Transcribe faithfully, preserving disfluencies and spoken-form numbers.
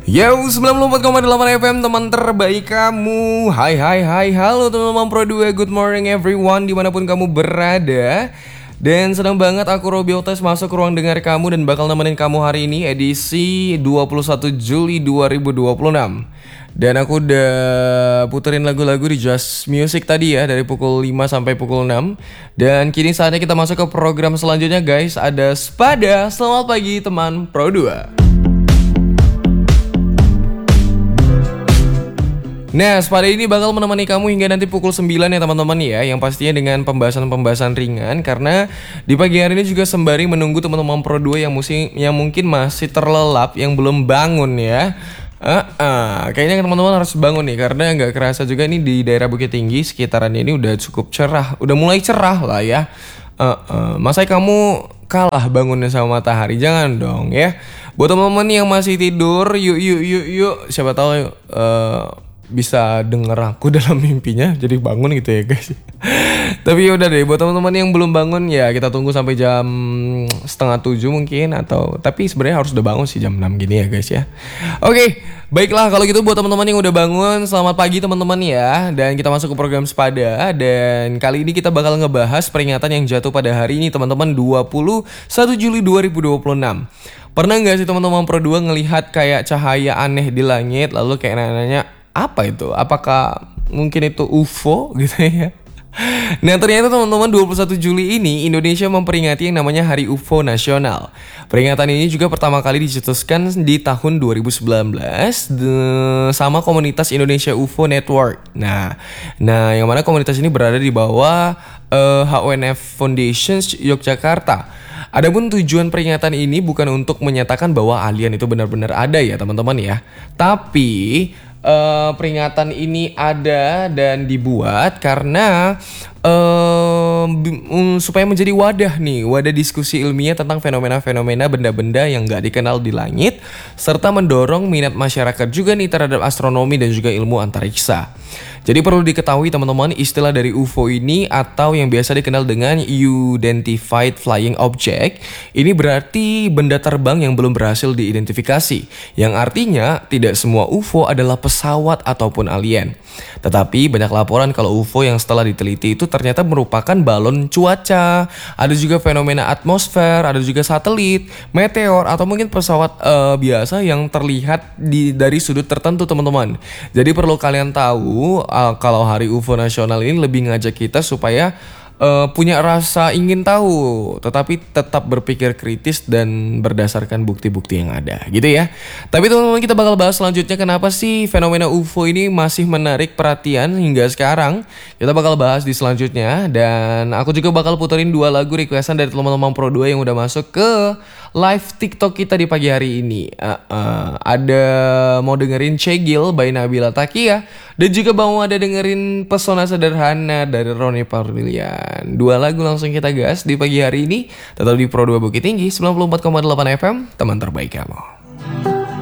Yo, sembilan puluh empat koma delapan F M, teman terbaik kamu. Hai hai hai, halo teman-teman Pro dua. Good morning everyone, dimanapun kamu berada. Dan senang banget aku Robi Otes masuk ke ruang dengar kamu dan bakal nemenin kamu hari ini edisi dua puluh satu Juli dua ribu dua puluh enam. Dan aku udah puterin lagu-lagu di Just Music tadi ya, dari pukul lima sampai pukul enam. Dan kini saatnya kita masuk ke program selanjutnya guys. Ada Spada. Selamat pagi teman Pro dua. Nah, Spada ini bakal menemani kamu hingga nanti pukul sembilan ya teman-teman ya. Yang pastinya dengan pembahasan-pembahasan ringan. Karena di pagi hari ini juga sembari menunggu teman-teman Pro dua yang, musim, yang mungkin masih terlelap, yang belum bangun ya. Uh, uh, Kayaknya teman-teman harus bangun nih. Karena gak kerasa juga ini di daerah Bukit Tinggi sekitarannya ini udah cukup cerah. Udah mulai cerah lah ya. uh, uh, Masa kamu kalah bangunnya sama matahari? Jangan dong ya. Buat teman-teman yang masih tidur, yuk yuk yuk yuk. Siapa tahu yuk uh, bisa denger aku dalam mimpinya, jadi bangun gitu ya guys. Tapi udah deh, buat teman-teman yang belum bangun ya kita tunggu sampai jam setengah tujuh mungkin, atau tapi sebenarnya harus udah bangun sih jam enam gini ya guys ya. Oke, baiklah kalau gitu buat teman-teman yang udah bangun, selamat pagi teman-teman ya. Dan kita masuk ke program Spada. Dan kali ini kita bakal ngebahas peringatan yang jatuh pada hari ini teman-teman, dua puluh satu Juli dua ribu dua puluh enam. Pernah gak sih teman-teman Pro dua ngelihat kayak cahaya aneh di langit, lalu kayak nanya-nanya, apa itu? Apakah mungkin itu U F O gitu ya? Nah ternyata teman-teman dua puluh satu Juli ini Indonesia memperingati yang namanya Hari U F O Nasional. Peringatan ini juga pertama kali dicetuskan di tahun dua ribu sembilan belas sama komunitas Indonesia U F O Network. Nah, nah yang mana komunitas ini berada di bawah uh, H O N F Foundation Yogyakarta. Adapun tujuan peringatan ini bukan untuk menyatakan bahwa alien itu benar-benar ada ya teman-teman ya. Tapi Uh, peringatan ini ada dan dibuat karena uh, um, supaya menjadi wadah nih, wadah diskusi ilmiah tentang fenomena-fenomena benda-benda yang gak dikenal di langit, serta mendorong minat masyarakat juga nih terhadap astronomi dan juga ilmu antariksa. Jadi perlu diketahui teman-teman, istilah dari U F O ini atau yang biasa dikenal dengan Unidentified Flying Object, ini berarti benda terbang yang belum berhasil diidentifikasi, yang artinya tidak semua U F O adalah pesawat ataupun alien. Tetapi banyak laporan kalau U F O yang setelah diteliti itu ternyata merupakan balon cuaca, ada juga fenomena atmosfer, ada juga satelit, meteor, atau mungkin pesawat uh, biasa yang terlihat di, dari sudut tertentu teman-teman. Jadi perlu kalian tahu uh, kalau Hari U F O Nasional ini lebih ngajak kita supaya Uh, punya rasa ingin tahu, tetapi tetap berpikir kritis dan berdasarkan bukti-bukti yang ada, gitu ya. Tapi teman-teman kita bakal bahas selanjutnya kenapa sih fenomena U F O ini masih menarik perhatian hingga sekarang. Kita bakal bahas di selanjutnya. Dan aku juga bakal puterin dua lagu requestan dari teman-teman Pro dua yang udah masuk ke live TikTok kita di pagi hari ini. uh, uh, Ada mau dengerin Cegil by Nabila Takia, dan juga mau ada dengerin Pesona Sederhana dari Roni Parwilian. Dua lagu langsung kita gas di pagi hari ini. Tetap di Pro dua Bukit Tinggi sembilan puluh empat koma delapan F M, teman terbaik kamu.